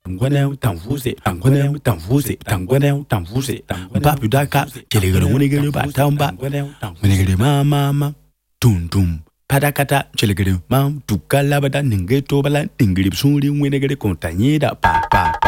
Ngwanel tanvuze, ngwanel tanvuze, ngwanel tanvuze. Papu daka, chelegere munigere batamba. Munigere mama, tum tum. Padakata, chelegere mam, tukala bada ningeto bala, ningiri psuli, munigere kontanyida, pa pa pa.